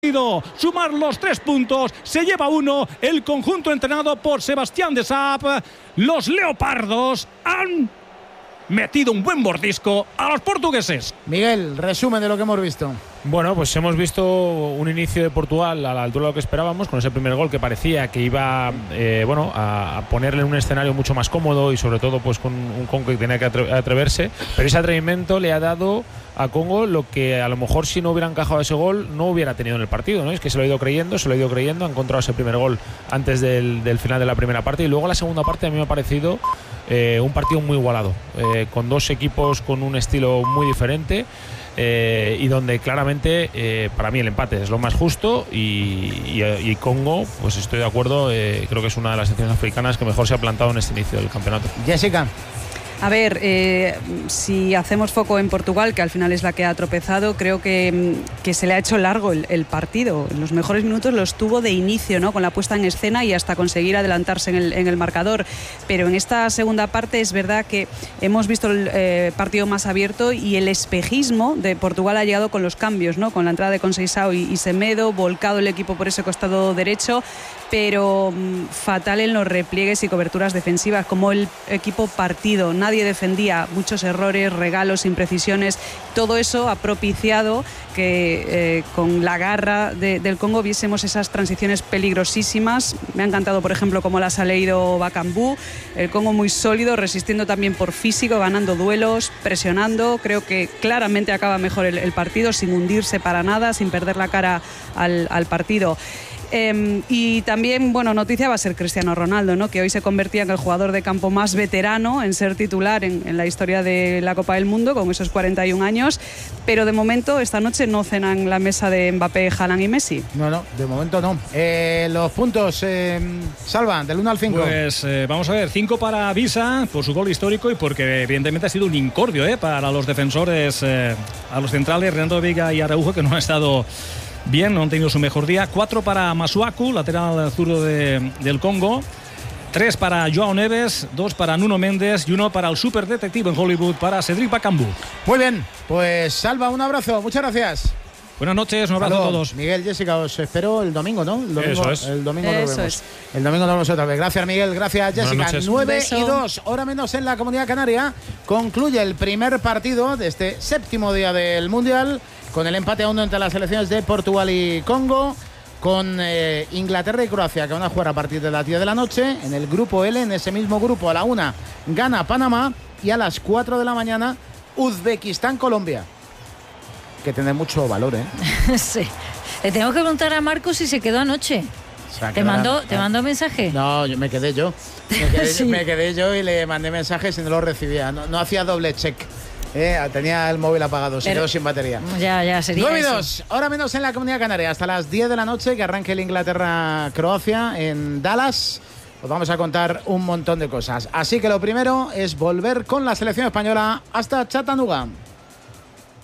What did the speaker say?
sumar los 3 puntos, se lleva uno el conjunto entrenado por Sebastián de Saab. Los leopardos han metido un buen mordisco a los portugueses. Miguel, resumen de lo que hemos visto. Bueno, pues hemos visto un inicio de Portugal a la altura de lo que esperábamos, con ese primer gol que parecía que iba a ponerle en un escenario mucho más cómodo y sobre todo pues con un Congo que tenía que atreverse, pero ese atrevimiento le ha dado a Congo lo que a lo mejor si no hubiera encajado ese gol no hubiera tenido en el partido, ¿no? Es que se lo ha ido creyendo, ha encontrado ese primer gol antes del final de la primera parte, y luego la segunda parte a mí me ha parecido un partido muy igualado, con dos equipos con un estilo muy diferente. Y donde claramente para mí el empate es lo más justo y Congo, pues estoy de acuerdo, creo que es una de las selecciones africanas que mejor se ha plantado en este inicio del campeonato. Jessica. A ver, si hacemos foco en Portugal, que al final es la que ha tropezado, creo que se le ha hecho largo el partido. En los mejores minutos los tuvo de inicio, ¿no? Con la puesta en escena y hasta conseguir adelantarse en el marcador. Pero en esta segunda parte es verdad que hemos visto el partido más abierto y el espejismo de Portugal ha llegado con los cambios, ¿no? Con la entrada de Conceição y Semedo, volcado el equipo por ese costado derecho, pero fatal en los repliegues y coberturas defensivas, como el equipo partido. Nadie defendía, muchos errores, regalos, imprecisiones. Todo eso ha propiciado que con la garra del Congo viésemos esas transiciones peligrosísimas. Me ha encantado, por ejemplo, cómo las ha leído Bakambu. El Congo muy sólido, resistiendo también por físico, ganando duelos, presionando. Creo que claramente acaba mejor el partido, sin hundirse para nada, sin perder la cara al partido. Y también, bueno, noticia va a ser Cristiano Ronaldo, ¿no? Que hoy se convertía en el jugador de campo más veterano en ser titular en la historia de la Copa del Mundo, con esos 41 años, pero de momento esta noche no cenan la mesa de Mbappé, Haaland y Messi. No, de momento no. Los puntos, Salva, del 1 al 5. Pues vamos a ver, 5 para Visa por su gol histórico y porque evidentemente ha sido un incordio para los defensores, a los centrales, Renato Veiga y Araujo, que no han estado bien, no han tenido su mejor día. 4 para Masuaku, lateral zurdo del Congo. 3 para Joao Neves, 2 para Nuno Méndez y 1 para el superdetective en Hollywood, para Cédric Bakambu. Muy bien, pues Salva, un abrazo, muchas gracias. Buenas noches, un abrazo a todos. Miguel, Jessica, os espero el domingo, ¿no? El domingo, eso es. El domingo nos vemos. El domingo nos vemos otra vez. Gracias, Miguel. Gracias, Jessica. 9:02, hora menos en la Comunidad Canaria. Concluye el primer partido de este séptimo día del Mundial, con el empate a 1 entre las selecciones de Portugal y Congo, con Inglaterra y Croacia, que van a jugar a partir de las 10 de la noche. En el grupo L, en ese mismo grupo, a la 1, gana Panamá, y a las 4 de la mañana, Uzbekistán-Colombia. Que tiene mucho valor, ¿eh? Sí. Le tengo que preguntar a Marcos si se quedó anoche. ¿Te mandó mensaje? No, me quedé yo. Sí. Me quedé yo y le mandé mensajes y no lo recibía. No hacía doble check. Tenía el móvil apagado, se quedó sin batería. Ya sería 9:02, hora menos en la Comunidad Canaria. Hasta las 10 de la noche, que arranque el Inglaterra-Croacia en Dallas. Os vamos a contar un montón de cosas. Así que lo primero es volver con la selección española hasta Chattanooga.